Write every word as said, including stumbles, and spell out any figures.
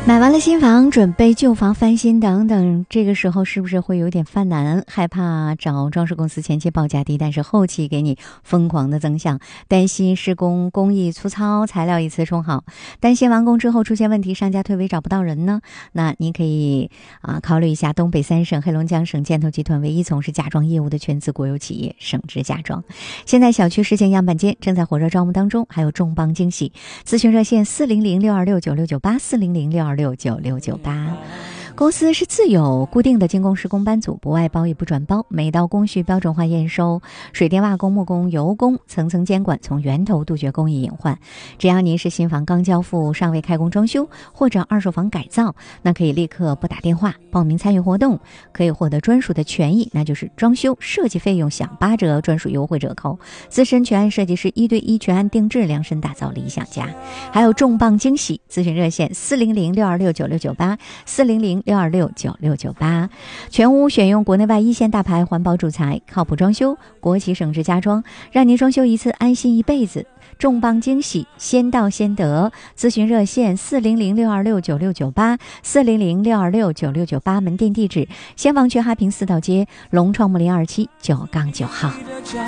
买完了新房，准备旧房翻新等等，这个时候是不是会有点犯难？害怕找装饰公司前期报价低，但是后期给你疯狂的增项，担心施工工艺粗糙，材料一次冲好，担心完工之后出现问题，商家退尾找不到人呢？那你可以啊考虑一下东北三省黑龙江省建投集团唯一从事家装业务的全资国有企业省直家装。现在小区实行样板间正在火热招募当中，还有重磅惊喜，咨询热线四零零六二六九六九八四零零六二六九六九八。公司是自有固定的精工施工班组，不外包也不转包，每道工序标准化验收，水电瓦工木工油工层层监管，从源头杜绝工艺隐患。只要您是新房刚交付尚未开工装修或者二手房改造，那可以立刻拨打电话报名参与活动，可以获得专属的权益，那就是装修设计费用享八折专属优惠折扣，资深全案设计师一对一全案定制，量身打造理想家，还有重磅惊喜。咨询热线四零零六二六九六九八四零零六二六九六九八。全屋选用国内外一线大牌环保主材，靠谱装修，国企省直家装，让您装修一次安心一辈子。重磅惊喜，先到先得。咨询热线四零零六二六九六九八四零零六二六九六九八，门店地址先王区哈平四道街龙创木林二期九杠九号。